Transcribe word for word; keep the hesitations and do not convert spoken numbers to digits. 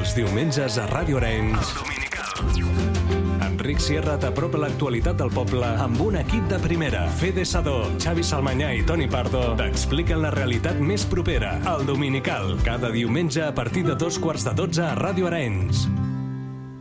Els diumenges a Ràdio Arenys, Enric Sierra t'apropa l'actualitat del poble amb un equip de primera. Fede Sadó, Xavi Salmanyà i Toni Pardo t'expliquen la realitat més propera. El Dominical, cada diumenge a partir de dos quarts de dotze a Ràdio Arenys.